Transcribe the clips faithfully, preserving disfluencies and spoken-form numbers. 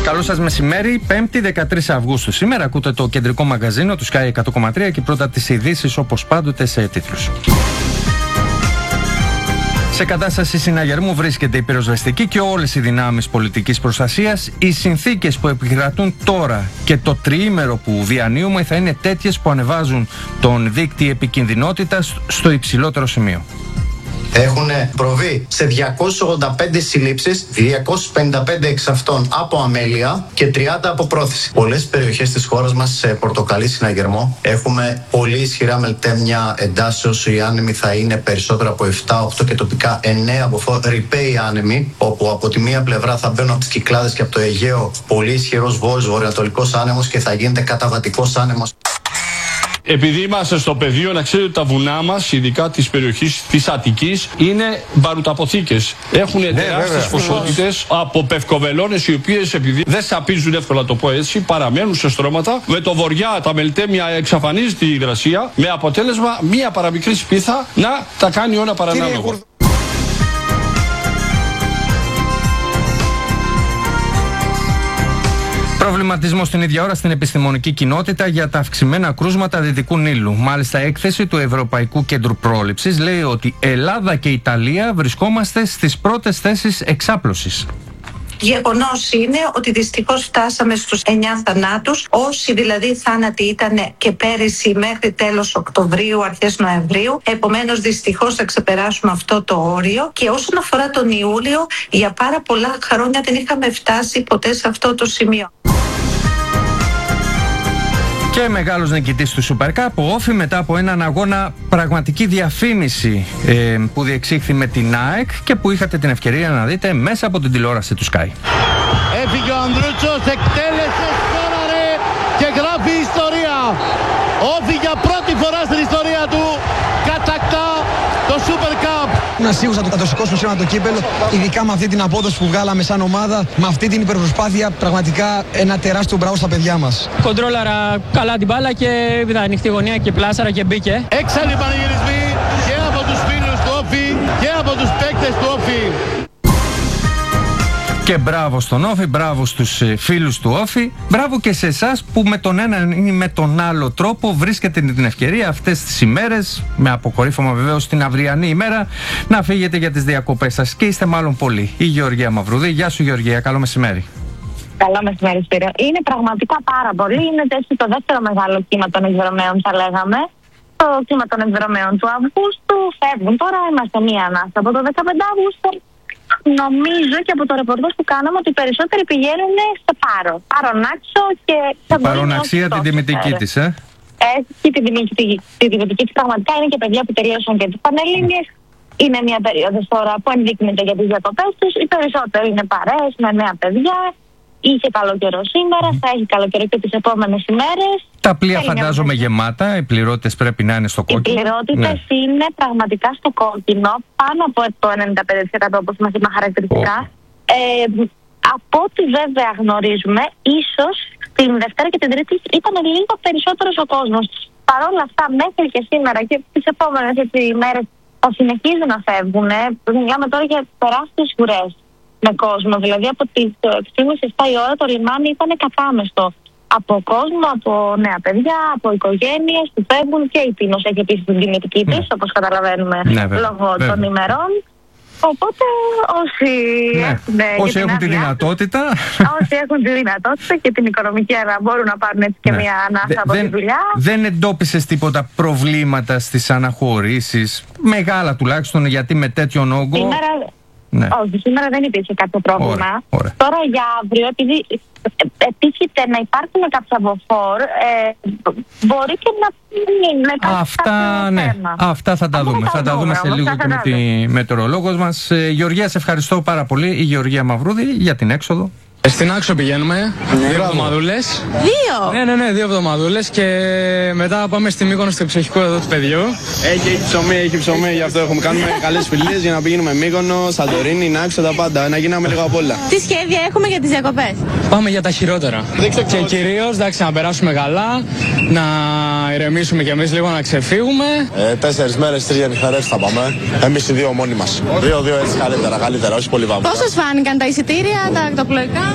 Καλό σας μεσημέρι, πέμπτη δεκατρείς Αυγούστου. Σήμερα ακούτε το κεντρικό μαγαζίνο του Sky εκατό κόμμα τρία και πρώτα τις ειδήσεις όπως πάντοτε σε τίτλους. Σε κατάσταση συναγερμού βρίσκεται η πυροσβεστική και όλες οι δυνάμεις πολιτικής προστασίας. Οι συνθήκες που επικρατούν τώρα και το τριήμερο που διανύουμε θα είναι τέτοιες που ανεβάζουν τον δείκτη επικινδυνότητας στο υψηλότερο σημείο. Έχουν προβεί σε διακόσιες ογδόντα πέντε συλλήψεις, διακόσιες πενήντα πέντε εξ αυτών από αμέλεια και τριάντα από πρόθεση. Πολλές περιοχές της χώρας μας σε πορτοκαλί συναγερμό. Έχουμε πολύ ισχυρά μελτέμια εντάσσεως. Οι άνεμοι θα είναι περισσότερο από επτά οκτώ και τοπικά εννέα από αυτό. Ρηπαίοι άνεμοι, όπου από τη μία πλευρά θα μπαίνουν από τις Κυκλάδες και από το Αιγαίο πολύ ισχυρός βόρειος βορειοανατολικός άνεμος και θα γίνεται καταβατικός άνεμος. Επειδή είμαστε στο πεδίο, να ξέρετε ότι τα βουνά μας, ειδικά της περιοχής της Αττικής, είναι μπαρουταποθήκες. Έχουν ναι, τεράστιες ποσότητες από πευκοβελώνες, οι οποίες επειδή δεν σαπίζουν εύκολα, το πω έτσι, παραμένουν σε στρώματα. Με το βοριά τα μελτέμια εξαφανίζεται η υγρασία, με αποτέλεσμα μία παραμικρή σπίθα να τα κάνει όλα παρανάλογα. Προβληματισμό στην ίδια ώρα στην επιστημονική κοινότητα για τα αυξημένα κρούσματα Δυτικού Νείλου. Μάλιστα, έκθεση του Ευρωπαϊκού Κέντρου Πρόληψης λέει ότι Ελλάδα και Ιταλία βρισκόμαστε στις πρώτες θέσεις εξάπλωσης. Γεγονός είναι ότι δυστυχώς φτάσαμε στους εννιά θανάτους. Όσοι δηλαδή θάνατοι ήταν και πέρυσι μέχρι τέλος Οκτωβρίου, αρχές Νοεμβρίου. Επομένως, δυστυχώς θα ξεπεράσουμε αυτό το όριο. Και όσον αφορά τον Ιούλιο, για πάρα πολλά χρόνια δεν είχαμε φτάσει ποτέ σε αυτό το σημείο. Και μεγάλος νικητής του Super Cup, ο Όφη, μετά από έναν αγώνα πραγματική διαφήμιση ε, που διεξήχθη με την ΑΕΚ και που είχατε την ευκαιρία να δείτε μέσα από την τηλεόραση του Sky. Έφυγε ο Ανδρούτσος, εκτέλεσε, σκόραρε και γράφει ιστορία. Όφη για πρώτη φορά στην ιστορία του κατακτά το Super Cup. Να σίγουρα θα το σηκώσουν σήμερα το κύπελο, ειδικά με αυτή την απόδοση που βγάλαμε σαν ομάδα, με αυτή την υπερπροσπάθεια, πραγματικά ένα τεράστιο μπράβο στα παιδιά μας. Κοντρόλαρα καλά την μπάλα και είδα ανοιχτή γωνία και πλάσαρα και μπήκε. Έξαλλοι πανηγυρισμοί και από τους φίλους του Όφη και από τους παίκτες του Όφη. Και μπράβο στον Όφη, μπράβο στους φίλους του Όφη, μπράβο και σε εσάς που με τον έναν ή με τον άλλο τρόπο βρίσκετε την ευκαιρία αυτές τις ημέρες, με αποκορύφωμα βεβαίως την αυριανή ημέρα, να φύγετε για τις διακοπές σας. Και είστε μάλλον πολλοί. Η Γεωργία Μαυρουδή. Γεια σου Γεωργία, καλό μεσημέρι. Καλό μεσημέρι, Σπύρο. Είναι πραγματικά πάρα πολύ. Είναι έτσι το δεύτερο μεγάλο κύμα των εκδρομέων, θα λέγαμε. Το κύμα των εκδρομέων του Αυγούστου φεύγουν. Τώρα είμαστε μία ανάσα από το δεκαπέντε Αυγούστου. Νομίζω και από το ρεπορτάζ που κάναμε ότι οι περισσότεροι πηγαίνουν στο Πάρο. Πάρονάξο και θα Παροναξία την τιμητική της, ε. Έχει την τιμητική, την τιμητική της. Πραγματικά είναι και παιδιά που τελείωσαν και τις Πανελλήνιες. Είναι μια περίοδος τώρα που ενδείκνυται για τις διακοπές τους. Οι περισσότεροι είναι παρέες με νέα παιδιά. Είχε καλό καιρό σήμερα, θα έχει καλό καιρό και τις επόμενες ημέρες. Τα πλοία φαντάζομαι μια... γεμάτα, οι πληρώτες πρέπει να είναι στο κόκκινο. Οι πληρότητες ναι. είναι πραγματικά στο κόκκινο, πάνω από το ενενήντα πέντε τοις εκατό όπως μας είπα χαρακτηριστικά. Oh. Ε, από ό,τι βέβαια γνωρίζουμε, ίσως την Δευτέρα και την Τρίτη ήταν λίγο περισσότερος ο κόσμος. Παρ' όλα αυτά, μέχρι και σήμερα και τις επόμενες ημέρες θα συνεχίζουν να φεύγουν. Μιλάμε τώρα για τεράστιες ουρές με κόσμο. Δηλαδή από τις έξι και επτά η ώρα το λιμάνι ήταν κατάμεστο από κόσμο, από νέα παιδιά, από οικογένειες που φεύγουν, και η Πίνος έχει επίσης την τιμητική της, ναι. όπως καταλαβαίνουμε, ναι, λόγω βέβαια. των ημερών. Οπότε όσοι, ναι. έχουν, όσοι έχουν τη δυνατότητα όσοι έχουν τη δυνατότητα και την οικονομική αλλά μπορούν να πάρουν έτσι και ναι. μια ανάσα Δε, από δεν, τη δουλειά. Δεν εντόπισες τίποτα προβλήματα στις αναχωρήσεις, μεγάλα τουλάχιστον, γιατί με τέτοιον όγκο... Σήμερα, ναι. Όχι, σήμερα δεν υπήρχε κάποιο πρόβλημα. Ωραία, ωραία. Τώρα για αύριο, επειδή επίκειται να υπάρχουν κάποια μποφόρ, ε, μπορεί και να μην μετά. Αυτά, ναι. Αυτά θα τα Αυτά δούμε. Θα τα δούμε σε λίγο και με τη μετεωρολόγος μας. Ε, Γεωργία, σε ευχαριστώ πάρα πολύ. Η Γεωργία Μαυρούδη για την έξοδο. Στην Άξο πηγαίνουμε, ναι, δύο εβδομαδούλες. Δύο! Ναι, ναι, ναι, δύο εβδομαδούλες και μετά πάμε στη Μύκονο στο ψυχικό εδώ του παιδιού. Έχει, έχει ψωμί, έχει ψωμί, γι' αυτό έχουμε κάνουμε καλές φιλίες για να πηγαίνουμε Μύκονο, Σαντορίνη, Άξο, τα πάντα, να γίναμε λίγο απ' όλα. Τι σχέδια έχουμε για τις διακοπές? Πάμε για τα χειρότερα. Και κυρίως, εντάξει, να περάσουμε καλά, να ηρεμήσουμε κι εμείς λίγο, να ξεφύγουμε. Ε, τέσσερις μέρες, τρεις γενιχαρές θα πάμε. Εμείς οι δύο μόνοι μας. Δύο-δύο έτσι καλύτερα, καλύτερα, όχι πολύ βάμβα. Πώς σας φάνηκαν τα εισιτήρια, τα ακτοπλοϊκά?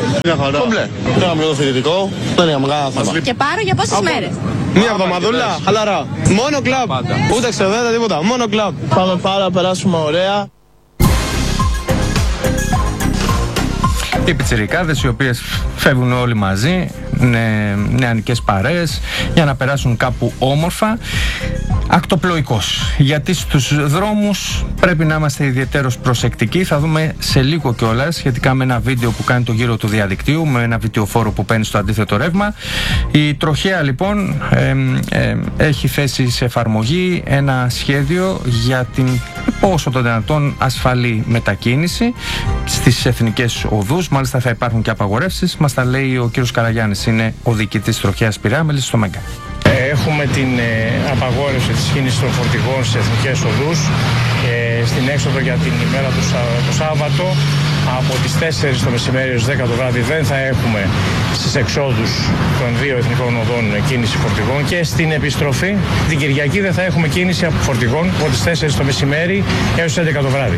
Μια χαρά. Κομπλέ. Πήγαμε εδώ φοιτητικό, δεν είχαμε κανένα θέμα. Και πάρω για πόσες μέρες? Μία εβδομαδούλα, χαλαρά. Μόνο κλαμπ. Ούτε ξεδέτα, τίποτα. Μόνο κλαμπ. Πάμε πάρα, περάσουμε ωραία. Οι πιτσιρικάδες οι οποίες φεύγουν όλοι μαζί, νε, νεανικές παρέες, για να περάσουν κάπου όμορφα. Ακτοπλοϊκός, γιατί στους δρόμους πρέπει να είμαστε ιδιαίτερως προσεκτικοί. Θα δούμε σε λίγο κιόλας σχετικά με ένα βίντεο που κάνει το γύρο του διαδικτύου, με ένα βιτεοφόρο που παίρνει στο αντίθετο ρεύμα. Η τροχέα λοιπόν ε, ε, έχει θέσει σε εφαρμογή ένα σχέδιο για την όσο το δυνατόν ασφαλή μετακίνηση στις εθνικές οδούς. Μάλιστα θα υπάρχουν και απαγορεύσεις. Μας τα λέει ο κύριος Καραγιάννης, είναι ο διοικητής τροχέας Πειραιά στο Μέγκα. Έχουμε την ε, απαγόρευση της κίνησης των φορτηγών στις εθνικές οδούς ε, στην έξοδο για την ημέρα του το Σάββατο από τις τέσσερις το μεσημέρι ως δέκα το βράδυ δεν θα έχουμε στις εξόδους των δύο εθνικών οδών κίνηση φορτηγών και στην επιστροφή την Κυριακή δεν θα έχουμε κίνηση από φορτηγών από τις τέσσερις το μεσημέρι έως τις έντεκα το βράδυ.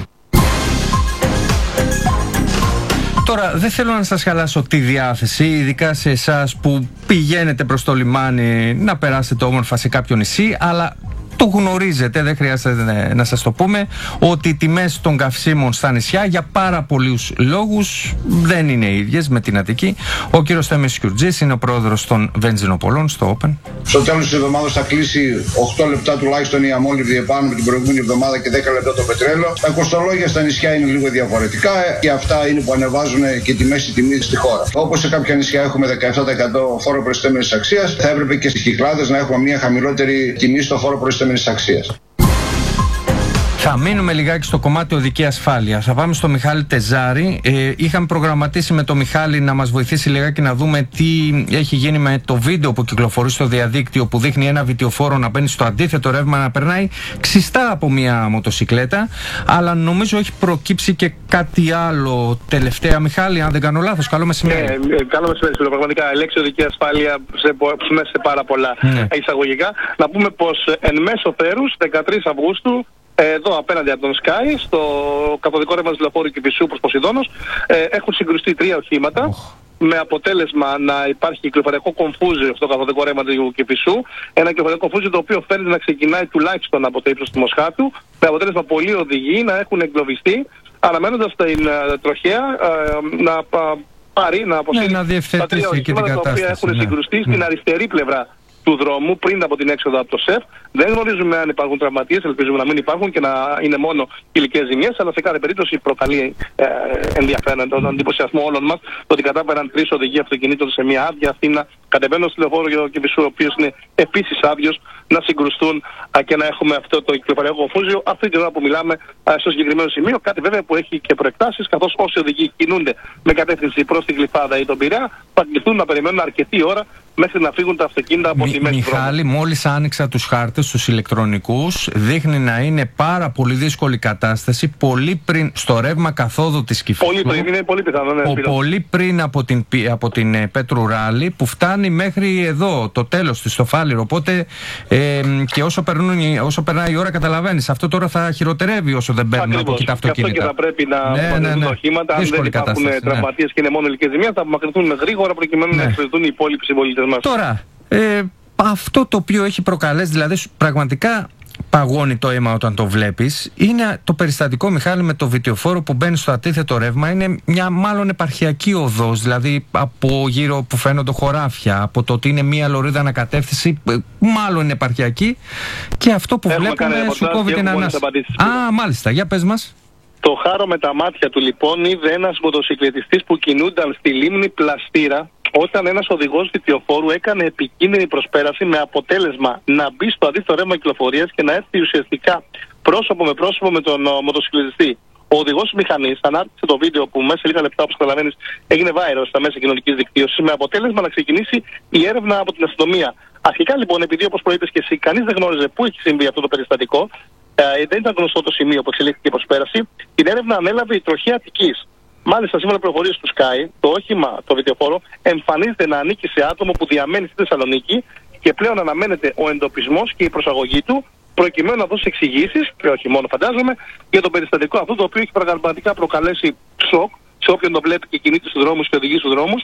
Τώρα δεν θέλω να σας χαλάσω τη διάθεση, ειδικά σε εσάς που πηγαίνετε προς το λιμάνι να περάσετε όμορφα σε κάποιο νησί, αλλά το γνωρίζετε, δεν χρειάζεται να σας το πούμε, ότι οι τιμές των καυσίμων στα νησιά για πάρα πολλούς λόγους δεν είναι ίδιες με την Αττική. Ο κύριος Θέμης Κιουρτζής είναι ο πρόεδρος των βενζινοπολών στο Open. Στο τέλος της εβδομάδας θα κλείσει οκτώ λεπτά τουλάχιστον η αμόλυβδη επάνω με την προηγούμενη εβδομάδα και δέκα λεπτά το πετρέλαιο. Τα κοστολόγια στα νησιά είναι λίγο διαφορετικά και αυτά είναι που ανεβάζουν και τη μέση τιμή στη χώρα. Όπως σε κάποια νησιά έχουμε δεκαεπτά τοις εκατό φόρο προϊσταμένης αξίας, θα έπρεπε και στις Κυκλάδες να έχουμε μια χαμηλότερη τιμή στο φόρο προϊσταμένης αξίας. Θα μείνουμε λιγάκι στο κομμάτι οδική ασφάλεια. Θα πάμε στο Μιχάλη Τεζάρη. Ε, είχαμε προγραμματίσει με το Μιχάλη να μας βοηθήσει λιγάκι να δούμε τι έχει γίνει με το βίντεο που κυκλοφορεί στο διαδίκτυο, που δείχνει ένα βιτεοφόρο να μπαίνει στο αντίθετο ρεύμα, να περνάει ξιστά από μια μοτοσικλέτα. Αλλά νομίζω έχει προκύψει και κάτι άλλο τελευταία. Μιχάλη, αν δεν κάνω λάθος, καλό μεσημέρι. Ναι, καλό μεσημέρι. Πραγματικά, η λέξη οδική ασφάλεια σε, μέσα σε πάρα πολλά ναι. εισαγωγικά. Να πούμε πως εν μέσω θέρους, δεκατρείς Αυγούστου, εδώ απέναντι από τον Sky, στο καθοδικό ρεύμα της λεωφόρου Κηφισού προς Ποσειδώνος, ε, έχουν συγκρουστεί τρία οχήματα, oh. με αποτέλεσμα να υπάρχει κυκλοφοριακό κομφούζιο στο καθοδικό ρεύμα του Κηφισού, ένα κυκλοφοριακό κομφούζιο το οποίο φαίνεται να ξεκινάει τουλάχιστον από το ύψος του Μοσχάτου, με αποτέλεσμα πολλοί οδηγοί να έχουν εγκλωβιστεί, αναμένοντας την uh, τροχέα uh, να uh, πάρει, να αποσύρει ναι, να τα τρία οχήματα τα οποία έχουν ναι. συγκρουστεί ναι. στην αριστερή πλευρά του δρόμου πριν από την έξοδο από το ΣΕΦ. Δεν γνωρίζουμε αν υπάρχουν τραυματίες, ελπίζουμε να μην υπάρχουν και να είναι μόνο υλικές ζημιές, αλλά σε κάθε περίπτωση προκαλεί ε, ενδιαφέρον τον εντυπωσιασμό όλων μας το ότι κατάφεραν τρεις οδηγοί αυτοκινήτων σε μια άδεια Αθήνα, κατεβαίνουν στο λεωφόρο Κηφισού, ο οποίος είναι επίσης άδειος, να συγκρουστούν α, και να έχουμε αυτό το κυκλοφοριακό κομφούζιο αυτή την ώρα που μιλάμε α, στο συγκεκριμένο σημείο. Κάτι βέβαια που έχει και προεκτάσεις, καθώς όσοι οδηγοί κινούνται με κατεύθυνση προς την Γλυφάδα ή τον Πειραιά, θα κληθούν να περιμένουν αρκετή ώρα μέχρι να φύγουν τα αυτοκίνητα από τη μέση. Μιχάλη, μόλις άνοιξα τους χάρτες, τους ηλεκτρονικούς, δείχνει να είναι πάρα πολύ δύσκολη κατάσταση πολύ πριν στο ρεύμα καθόδου της Κηφισού. Πολύ πριν, είναι πολύ πιθανό. Ναι, πολύ πριν από την, από την ε, Πέτρου Ράλη, που φτάνει μέχρι εδώ, το τέλος της, στο Φάληρο. Οπότε ε, και όσο, περνούν, όσο περνάει η ώρα, καταλαβαίνεις, αυτό τώρα θα χειροτερεύει όσο δεν παίρνουν από εκεί τα αυτοκίνητα. Και αυτό και θα πρέπει να απομακρυνθούν ναι, ναι, ναι. οχήματα. Αν δεν υπάρχουν τραυματίες ναι. και είναι μόνο υλικές ζημίες, θα απομακρυνθούν γρήγορα προκειμένου ναι. να εξαιρεθούν οι υπόλοιποι συμπολίτες μας. Τώρα, ε, αυτό το οποίο έχει προκαλέσει, δηλαδή πραγματικά παγώνει το αίμα όταν το βλέπεις, είναι το περιστατικό, Μιχάλη, με το βιτεοφόρο που μπαίνει στο αντίθετο ρεύμα. Είναι μια μάλλον επαρχιακή οδός, δηλαδή από γύρω που φαίνονται χωράφια, από το ότι είναι μια λωρίδα ανακατεύθυνση, μάλλον είναι επαρχιακή, και αυτό που έχουμε βλέπουμε σου κόβει την ανάσα. Α, μάλιστα, για πες μας. Το χάρο με τα μάτια του λοιπόν είδε ένας μοτοσυκλετιστής που κινούνταν στη λίμνη Πλαστήρα όταν ένας οδηγός βιτεοφόρου έκανε επικίνδυνη προσπέραση, με αποτέλεσμα να μπει στο αντίθετο ρεύμα κυκλοφορίας και να έρθει ουσιαστικά πρόσωπο με πρόσωπο με τον μοτοσυκλετιστή. Ο οδηγός της μηχανής ανάρτησε το βίντεο που μέσα σε λίγα λεπτά, όπως καταλαβαίνεις, έγινε viral στα μέσα κοινωνικής δικτύωσης, με αποτέλεσμα να ξεκινήσει η έρευνα από την αστυνομία. Αρχικά λοιπόν, επειδή όπως προείπες και εσύ, κανείς δεν γνώριζε πού έχει συμβεί αυτό το περιστατικό, ε, δεν ήταν γνωστό το σημείο που εξελίχθηκε η προσπέραση, την έρευνα ανέλαβε η τροχέα Αττικής. Μάλιστα, σύμφωνα με πληροφορίες του Sky, το όχημα, το βιτεοφόρο, εμφανίζεται να ανήκει σε άτομο που διαμένει στη Θεσσαλονίκη και πλέον αναμένεται ο εντοπισμός και η προσαγωγή του, προκειμένου να δώσει εξηγήσεις, και όχι μόνο φαντάζομαι, για το περιστατικό αυτό, το οποίο έχει πραγματικά προκαλέσει σοκ σε όποιον το βλέπει και κινείται στους δρόμους και οδηγεί στους δρόμους.